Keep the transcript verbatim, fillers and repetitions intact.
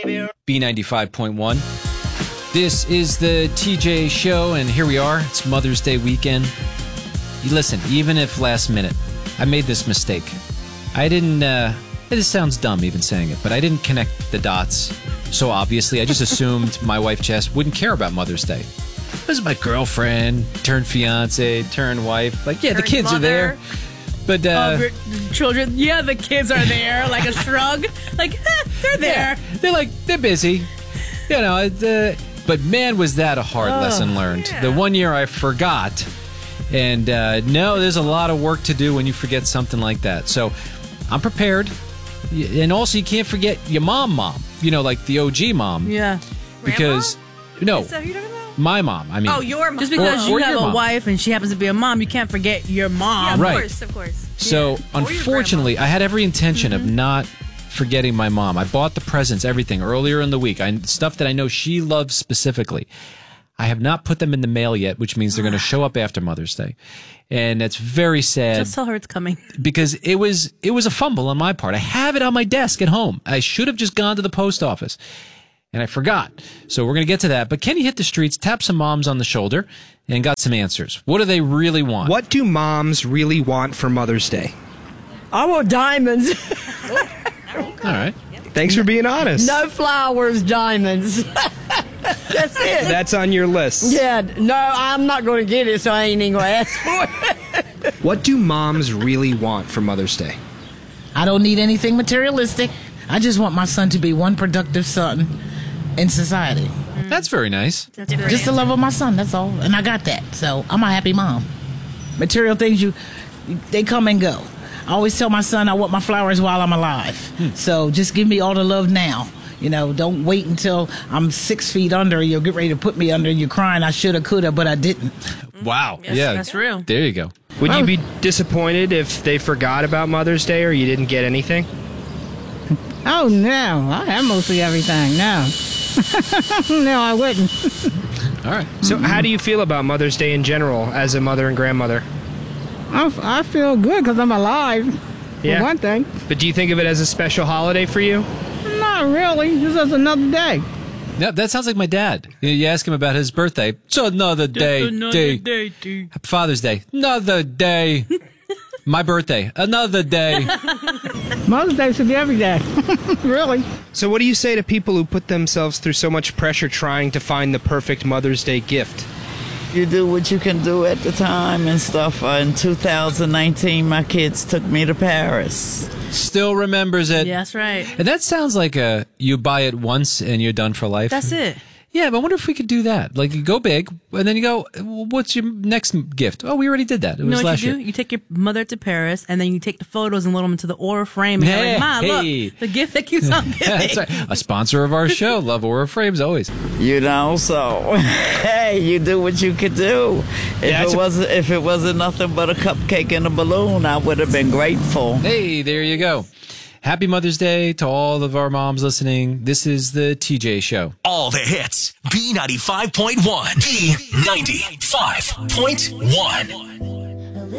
B ninety-five point one. This is the T J Show, and here we are. It's Mother's Day weekend. You listen, even if last minute, I made this mistake. I didn't, uh, this sounds dumb even saying it, but I didn't connect the dots. So obviously, I just assumed my wife Jess wouldn't care about Mother's Day. This is my girlfriend, turned fiance, turned wife. Like, yeah, turned the kids mother. are there. But, uh... Oh, children, yeah, the kids are there. Like a shrug. Like, eh, they're there. Yeah, they're like, they're busy. You know, it's, uh... But man, was that a hard oh, lesson learned. Yeah. The one year I forgot. And uh, no, there's a lot of work to do when you forget something like that. So I'm prepared. And also, you can't forget your mom mom. You know, like the O G mom. Yeah. Because, Grandma? no, Is that who you're talking about? my mom. I mean, oh, your mom. Just because or, or you have a mom. wife and she happens to be a mom, you can't forget your mom. Yeah, of right. course, of course. So, yeah. unfortunately, I had every intention mm-hmm. of not forgetting my mom. I bought the presents, everything, earlier in the week. I, stuff that I know she loves specifically. I have not put them in the mail yet, which means they're going to show up after Mother's Day. And it's very sad. Just tell her it's coming. Because it was it was a fumble on my part. I have it on my desk at home. I should have just gone to the post office. And I forgot. So we're going to get to that. But Kenny hit the streets, tapped some moms on the shoulder, and got some answers. What do they really want? What do moms really want for Mother's Day? I want diamonds. All right. Thanks for being honest. No flowers, diamonds. That's it. That's on your list. Yeah, no, I'm not going to get it, so I ain't even going to ask for it. What do moms really want for Mother's Day? I don't need anything materialistic. I just want my son to be one productive son in society. That's very nice. That's just answer. the love of my son, that's all. And I got that, so I'm a happy mom. Material things, you, they come and go. I always tell my son I want my flowers while I'm alive. Hmm. So just give me all the love now. You know, don't wait until I'm six feet under and you'll get ready to put me under and you're crying, I shoulda, coulda, but I didn't. Wow. Yes, yeah. That's real. There you go. Would you be disappointed if they forgot about Mother's Day or you didn't get anything? Oh, no. I have mostly everything. No. No, I wouldn't. All right. So how do you feel about Mother's Day in general as a mother and grandmother? I, I feel good because I'm alive, Yeah. for one thing. But do you think of it as a special holiday for you? Not really. Just as another day. Yeah, that sounds like my dad. You, you ask him about his birthday. It's another day. Just another day. day, day. Father's Day. Another day. My birthday. Another day. Mother's Day should be every day. Really. So what do you say to people who put themselves through so much pressure trying to find the perfect Mother's Day gift? You do what you can do at the time and stuff. Uh, in two thousand nineteen, my kids took me to Paris. Still remembers it. Yeah, that's right. And that sounds like a you buy it once and you're done for life. That's it. Yeah, but I wonder if we could do that. Like, you go big, and then you go, what's your next gift? Oh, we already did that. It You know was what last you do? year. You take your mother to Paris, and then you take the photos and load them into the Aura frame. And Hey, you're like, Ma, hey. look, the gift that keeps on giving. That's right. A sponsor of our show. Love Aura Frames, always. You know, so hey, you do what you could do. If Yeah, it's it a- wasn't, if it wasn't nothing but a cupcake and a balloon, I would have been grateful. Hey, there you go. Happy Mother's Day to all of our moms listening. This is the T J Show. All the hits. B ninety-five point one. B ninety-five point one.